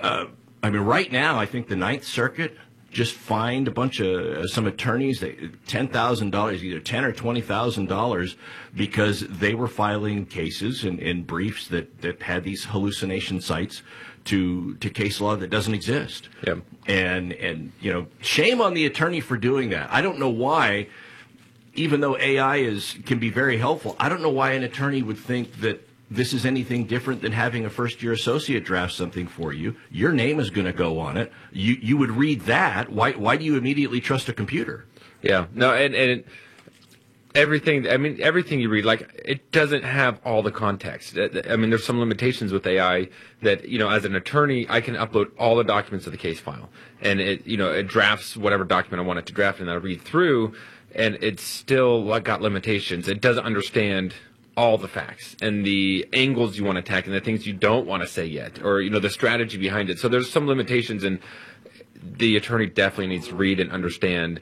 I mean, right now, I think the Ninth Circuit just fined a bunch of some attorneys $10,000, either $10,000 or $20,000, because they were filing cases and briefs that had these hallucination sites to case law that doesn't exist. Yeah. And shame on the attorney for doing that. I don't know why, even though AI can be very helpful, I don't know why an attorney would think that this is anything different than having a first-year associate draft something for you. Your name is going to go on it. You would read that. Why do you immediately trust a computer? Yeah. No, and everything, everything you read, like, it doesn't have all the context. I mean, there's some limitations with AI that, as an attorney, I can upload all the documents to the case file. And it drafts whatever document I want it to draft, and I'll read through, and it's still got limitations. It doesn't understand all the facts and the angles you want to attack and the things you don't want to say yet, or the strategy behind it. So there's some limitations, and the attorney definitely needs to read and understand,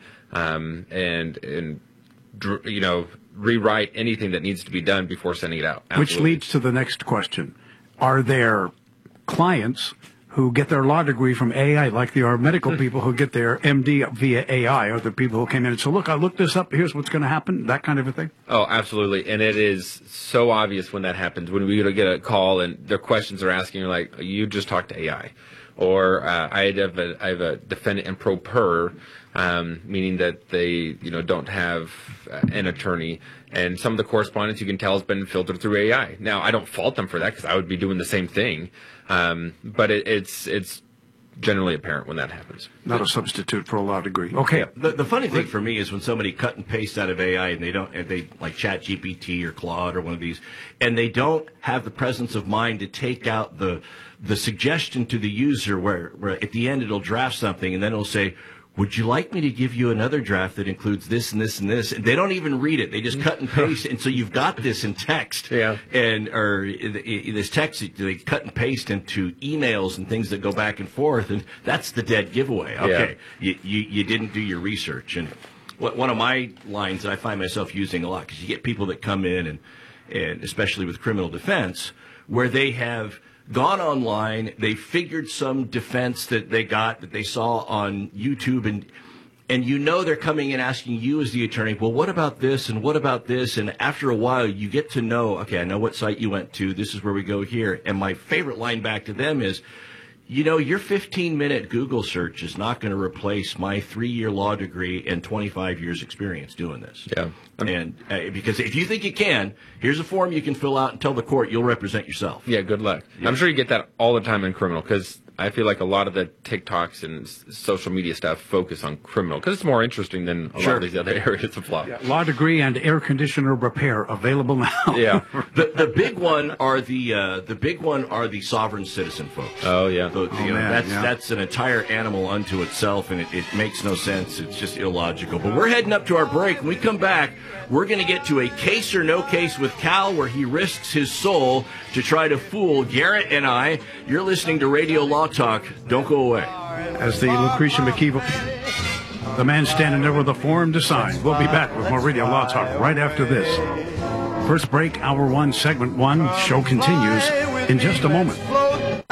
and rewrite anything that needs to be done before sending it out. Absolutely. Which leads to the next question: are there clients who get their law degree from AI, like there are medical people who get their MD via AI, or the people who came in and said, look, I looked this up, here's what's going to happen, that kind of a thing? Oh, absolutely. And it is so obvious when that happens. When we get a call and their questions are asking, you're like, you just talked to AI. Or I have a defendant in pro per, meaning that they don't have an attorney, and some of the correspondence you can tell has been filtered through AI. Now, I don't fault them for that because I would be doing the same thing, but it's generally apparent when that happens. Not a substitute for a law degree. Okay. Yeah. The funny thing for me is when somebody cut and paste out of AI and they like ChatGPT or Claude or one of these, and they don't have the presence of mind to take out the suggestion to the user where at the end it'll draft something and then it'll say, would you like me to give you another draft that includes this and this and this? And they don't even read it. They just cut and paste. And so you've got this in text. Yeah. Or this text, they cut and paste into emails and things that go back and forth. And that's the dead giveaway. Okay. Yeah. You didn't do your research. And one of my lines that I find myself using a lot, because you get people that come in and especially with criminal defense, where they have gone online, they figured some defense that they saw on YouTube, and they're coming in asking you as the attorney, well, what about this and what about this? And after a while, you get to know, okay, I know what site you went to. This is where we go here. And my favorite line back to them is, your 15-minute Google search is not going to replace my 3-year law degree and 25 years experience doing this. Yeah. And because if you think you can, here's a form you can fill out and tell the court you'll represent yourself. Yeah, good luck. Yeah. I'm sure you get that all the time in criminal, because I feel like a lot of the TikToks and social media stuff focus on criminal because it's more interesting than a lot of these other areas of law. Yeah. Law degree and air conditioner repair available now. Yeah. The big one are the sovereign citizen folks. Oh yeah. That's an entire animal unto itself, and it makes no sense. It's just illogical. But we're heading up to our break. When we come back, we're going to get to a case or no case with Cal, where he risks his soul to try to fool Garrett and I. You're listening to Radio Law Talk. Don't go away. As the Lucretia McKeever, the man standing there with a form to sign. We'll be back with more Radio Law Talk right after this. First break, Hour 1, Segment 1. Show continues in just a moment.